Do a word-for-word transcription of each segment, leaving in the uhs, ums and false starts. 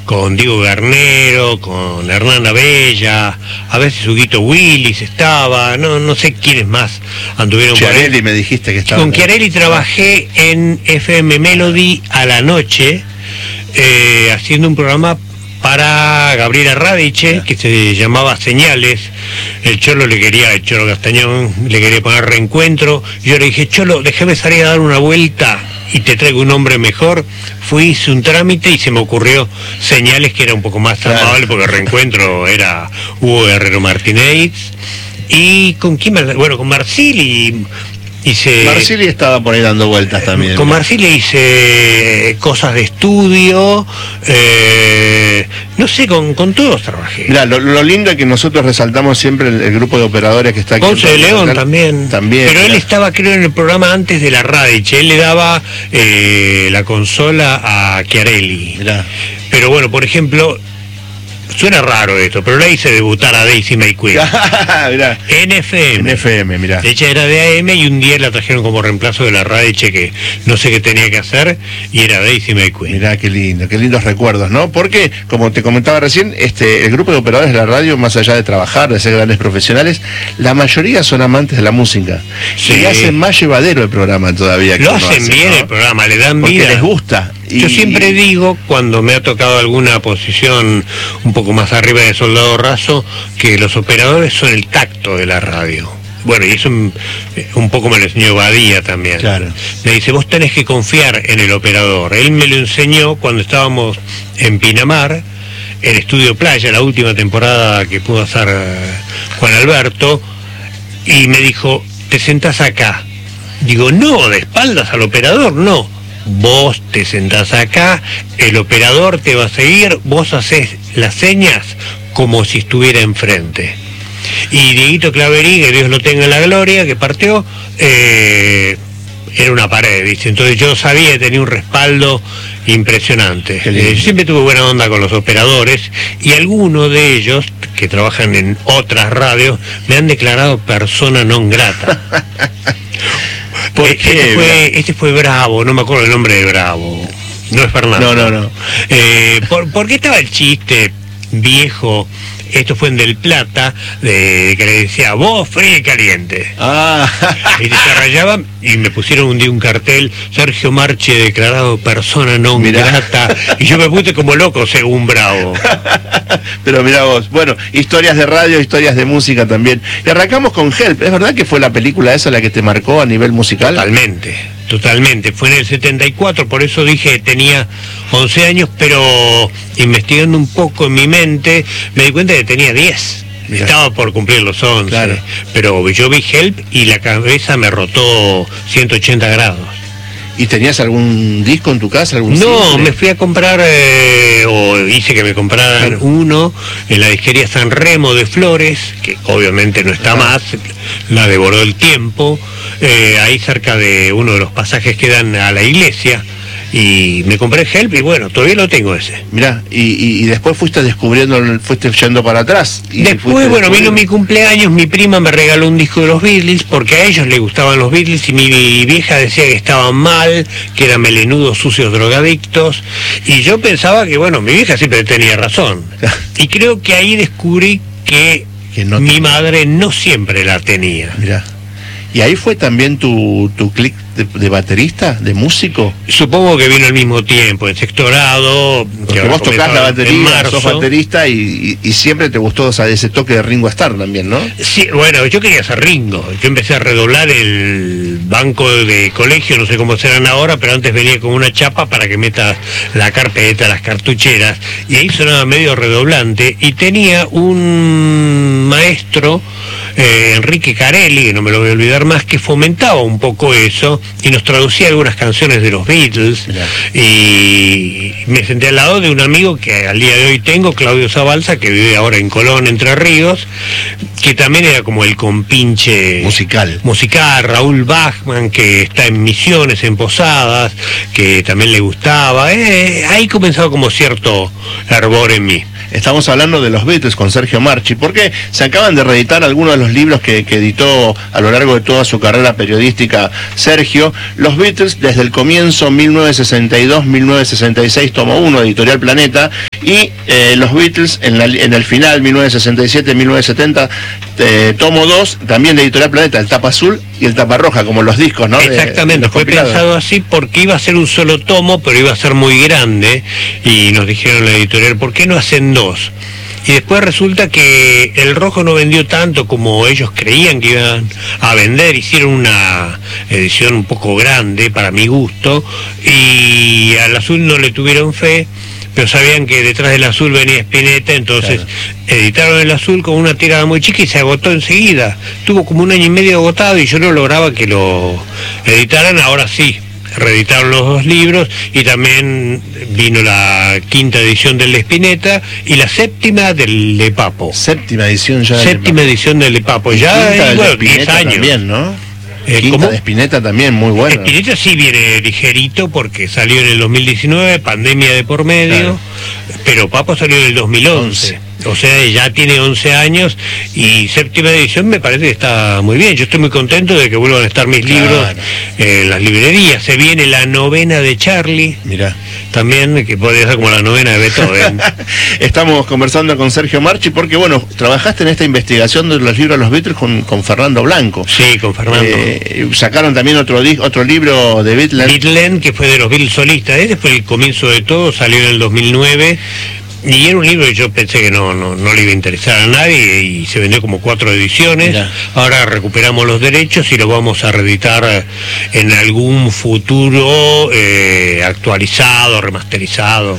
con Diego Garnero, con Hernán Abella, a veces Huguito Willis estaba, no no sé quiénes más anduvieron por ahí. Chiarelli me dijiste que estaba. Con Chiarelli trabajé en F M Melody a la noche, eh, haciendo un programa para Gabriela Radiche, que se llamaba Señales. El Cholo le quería, el Cholo Castañón le quería poner Reencuentro. Yo le dije, Cholo, déjame salir a dar una vuelta y te traigo un hombre mejor. Fui, hice un trámite y se me ocurrió Señales, que era un poco más amable, porque Reencuentro era Hugo Guerrero Martínez. Y con quién más? Bueno, con Marcili. Hice, Marcili estaba por ahí dando vueltas también. Con Marcili hice cosas de estudio, eh, no sé, con, con todos trabajé. Mirá, lo, lo lindo es que nosotros resaltamos siempre el, el grupo de operadores que está aquí. Ponce de León también. También. Pero mirá. Él estaba, creo, en el programa antes de la Radiche. Él le daba eh, la consola a Chiarelli. Mirá. Pero bueno, por ejemplo, suena raro esto, pero la hice debutar a Daisy May Queen. Mirá. En F M. En F M, mirá. Ella era de A M y un día la trajeron como reemplazo de la Radiche, que no sé qué tenía que hacer, y era Daisy May Queen. Mirá qué lindo, qué lindos recuerdos, ¿no? Porque, como te comentaba recién, este, el grupo de operadores de la radio, más allá de trabajar, de ser grandes profesionales, la mayoría son amantes de la música. Sí. Y hacen más llevadero el programa todavía. Lo hacen hace, bien, ¿no? El programa, le dan Porque vida. les gusta. Yo Y- siempre digo, cuando me ha tocado alguna posición un poco más arriba de soldado raso, que los operadores son el tacto de la radio. Bueno, y eso un, un poco me lo enseñó Badía también. Claro. Me dice, vos tenés que confiar en el operador. Él me lo enseñó cuando estábamos en Pinamar, en Estudio Playa, la última temporada que pudo hacer eh, Juan Alberto, y me dijo, te sentás acá. Digo, no, de espaldas al operador, no. Vos te sentás acá, el operador te va a seguir, vos haces las señas como si estuviera enfrente. Y Dieguito Claverí, que Dios lo tenga en la gloria, que partió, eh, era una pared, ¿viste? Entonces yo sabía que tenía un respaldo impresionante. Eh, yo siempre tuve buena onda con los operadores, y algunos de ellos, que trabajan en otras radios, me han declarado persona non grata. ¿Por Eh, qué? Este fue, este fue Bravo, no me acuerdo el nombre de Bravo. No es Fernando. No, no, no. Eh, por, ¿Por qué estaba el chiste viejo? Esto fue en Del Plata, de que le decía, vos frío y caliente. Ah. Y se rayaban y me pusieron un día un cartel, Sergio Marchi declarado persona non Mirá. grata, y yo me puse como loco según Bravo. Pero mirá vos, bueno, historias de radio, historias de música también. Y arrancamos con Help. ¿Es verdad que fue la película esa la que te marcó a nivel musical? Totalmente, totalmente. Fue en el setenta y cuatro, por eso dije que tenía once años, pero investigando un poco en mi mente, me di cuenta que tenía diez. Mirá. Estaba por cumplir los once, Claro. pero yo vi Help y la cabeza me rotó ciento ochenta grados. ¿Y tenías algún disco en tu casa? Algún No, simple? me fui a comprar, eh, o hice que me compraran Claro. uno en la disquería San Remo de Flores, que obviamente no está Claro. más, la devoró el tiempo, eh, ahí cerca de uno de los pasajes que dan a la iglesia, y me compré Help y bueno, todavía lo tengo ese. Mirá, y, y, y después fuiste descubriendo, fuiste yendo para atrás. Y Después, fuiste bueno, vino descubriendo. mi cumpleaños, mi prima me regaló un disco de los Beatles, porque a ellos les gustaban los Beatles, y mi vieja decía que estaban mal, que eran melenudos, sucios, drogadictos, y yo pensaba que, bueno, mi vieja siempre tenía razón. Y creo que ahí descubrí que, Que no mi tenía. madre no siempre la tenía. Mirá. ¿Y ahí fue también tu, tu clic de, de baterista, de músico? Supongo que vino al mismo tiempo, en sexto grado. Porque que habrá vos tocás la comenzado en batería, marzo. sos baterista y, y, y siempre te gustó, o sea, ese toque de Ringo Starr también, ¿no? Sí, bueno, yo quería ser Ringo. Yo empecé a redoblar el banco de colegio, no sé cómo serán ahora, pero antes venía con una chapa para que metas la carpeta, las cartucheras, y ahí sonaba medio redoblante, y tenía un maestro, eh, Enrique Carelli, que no me lo voy a olvidar más, que fomentaba un poco eso, y nos traducía algunas canciones de los Beatles, Mirá. y me senté al lado de un amigo que al día de hoy tengo, Claudio Zabalza, que vive ahora en Colón, Entre Ríos, que también era como el compinche Musical. musical, Raúl Bachman, que está en Misiones, en Posadas, que también le gustaba. Eh, ahí comenzó como cierto hervor en mí. Estamos hablando de los Beatles con Sergio Marchi, porque se acaban de reeditar algunos de los libros que, que editó a lo largo de toda su carrera periodística Sergio. Los Beatles desde el comienzo, mil novecientos sesenta y dos a mil novecientos sesenta y seis, tomo uno, Editorial Planeta, y eh, los Beatles en, la, en el final, mil novecientos sesenta y siete, mil novecientos setenta, eh, tomo dos, también de Editorial Planeta, el tapa azul y el tapa roja, como los discos, ¿no? Exactamente, de, de fue pensado así porque iba a ser un solo tomo, pero iba a ser muy grande, y nos dijeron la editorial, ¿por qué no hacen dos? Y después resulta que el rojo no vendió tanto como ellos creían que iban a vender. Hicieron una edición un poco grande para mi gusto, y al azul no le tuvieron fe, pero sabían que detrás del azul venía Spinetta, entonces claro, editaron el azul con una tirada muy chica y se agotó enseguida. Tuvo como un año y medio agotado y yo no lograba que lo editaran. Ahora sí, reeditaron los dos libros, y también vino la quinta edición del de Spinetta y la séptima del de Papo. Séptima edición ya. Séptima edición del de Papo, ya es, bueno, diez años. También, ¿no? Eh, Quinta de Spinetta también, muy bueno. Spinetta sí viene ligerito porque salió en el dos mil diecinueve, pandemia de por medio, claro, pero Papo salió en el dos mil once. once. O sea, ya tiene once años, y séptima edición me parece que está muy bien. Yo estoy muy contento de que vuelvan a estar mis claro, libros en las librerías. Se viene la novena de Charlie. Mirá. También, que podría ser como la novena de Beethoven. Estamos conversando con Sergio Marchi porque, bueno, trabajaste en esta investigación de los libros de los Beatles con, con Fernando Blanco. Sí, con Fernando. Eh, sacaron también otro, otro libro de Beatles. Beatles, que fue de los Beatles solistas. Ese fue el comienzo de todo, salió en el dos mil nueve. Y era un libro que yo pensé que no, no, no le iba a interesar a nadie, y se vendió como cuatro ediciones. Mirá. Ahora recuperamos los derechos y lo vamos a reeditar en algún futuro eh, actualizado, remasterizado.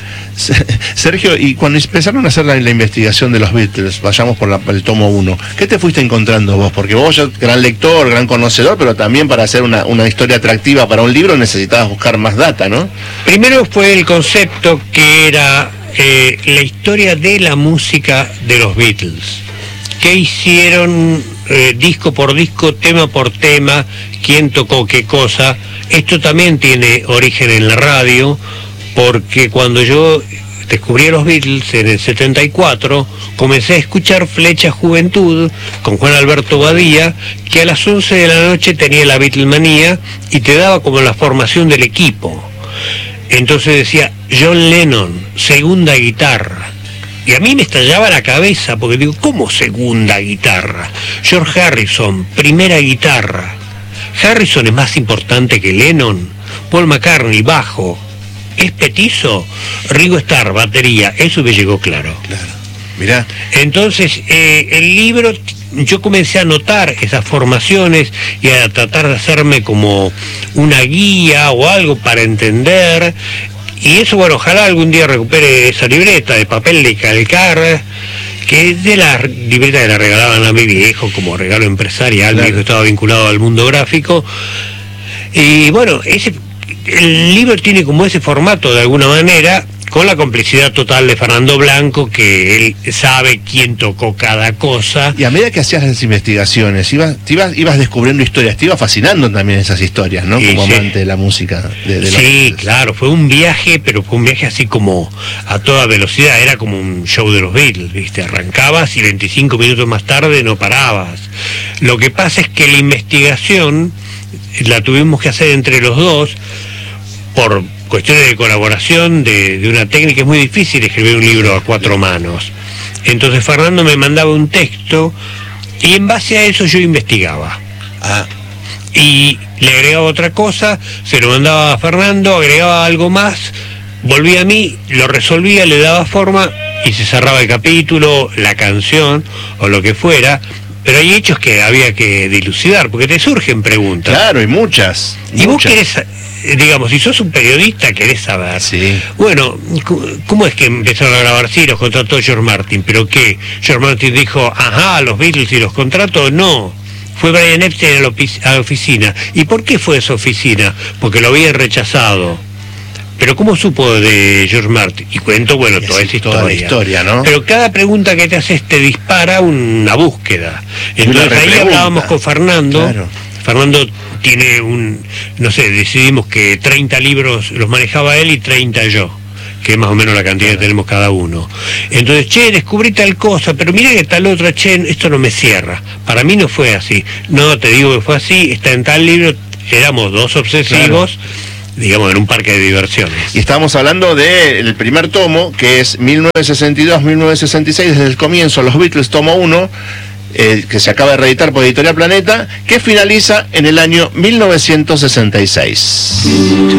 Sergio, y cuando empezaron a hacer la, la investigación de los Beatles, vayamos por la, el tomo uno, ¿qué te fuiste encontrando vos? Porque vos sos gran lector, gran conocedor, pero también para hacer una, una historia atractiva para un libro necesitabas buscar más data, ¿no? Primero fue el concepto, que era Eh, la historia de la música de los Beatles. ¿Qué hicieron eh, disco por disco, tema por tema? ¿Quién tocó qué cosa? Esto también tiene origen en la radio, porque cuando yo descubrí a los Beatles en el setenta y cuatro, comencé a escuchar Flecha Juventud con Juan Alberto Badía, que a las once de la noche tenía la Beatlemanía y te daba como la formación del equipo. Entonces decía John Lennon, segunda guitarra. Y a mí me estallaba la cabeza, porque digo, ¿cómo segunda guitarra? George Harrison, primera guitarra. Harrison es más importante que Lennon. Paul McCartney, bajo. ¿Es petizo? Ringo Starr, batería. Eso me llegó claro. Claro. Mirá. Entonces, eh, el libro, yo comencé a notar esas formaciones y a tratar de hacerme como una guía o algo para entender. Y eso, bueno, ojalá algún día recupere esa libreta de papel de calcar, que es de la libreta que la regalaban a mi viejo como regalo empresarial. Claro. Mi viejo estaba vinculado al mundo gráfico. Y bueno, ese, el libro tiene como ese formato de alguna manera, con la complicidad total de Fernando Blanco, que él sabe quién tocó cada cosa. Y a medida que hacías las investigaciones, ibas, te ibas, ibas descubriendo historias, te iba fascinando también esas historias, ¿no? Como sí, amante de la música. De, de sí, claro, fue un viaje, pero fue un viaje así como a toda velocidad, era como un show de los Beatles, ¿viste? Arrancabas y veinticinco minutos más tarde no parabas. Lo que pasa es que la investigación la tuvimos que hacer entre los dos, por cuestiones de colaboración, de, de una técnica. Es muy difícil escribir un libro a cuatro manos. Entonces Fernando me mandaba un texto y en base a eso yo investigaba. Ah. Y le agregaba otra cosa, se lo mandaba a Fernando, agregaba algo más, volvía a mí, lo resolvía, le daba forma y se cerraba el capítulo, la canción o lo que fuera. Pero hay hechos que había que dilucidar, porque te surgen preguntas. Claro, y muchas. Y muchas. Vos querés, digamos, si sos un periodista, querés saber. Sí. Bueno, ¿cómo es que empezaron a grabar? Sí, los contrató George Martin, pero ¿qué? George Martin dijo, ajá, los Beatles y los contratos, no. Fue Brian Epstein a la, ofic- a la oficina. ¿Y por qué fue a esa oficina? Porque lo habían rechazado. Pero ¿cómo supo de George Martin? Y cuento, bueno, y toda esa historia. Toda la historia, ¿no? Pero cada pregunta que te haces te dispara una búsqueda. Entonces ahí hablábamos con Fernando. Claro. Fernando tiene un, no sé, decidimos que treinta libros los manejaba él y treinta yo, que es más o menos la cantidad, claro, que tenemos cada uno. Entonces, che, descubrí tal cosa, pero mira que tal otra, che, esto no me cierra. Para mí no fue así. No, te digo que fue así, está en tal libro, éramos dos obsesivos. Claro. digamos, en un parque de diversiones. Y estábamos hablando del primer tomo, que es mil novecientos sesenta y dos a mil novecientos sesenta y seis, desde el comienzo, Los Beatles, tomo uno, eh, que se acaba de reeditar por Editorial Planeta, que finaliza en el año mil novecientos sesenta y seis.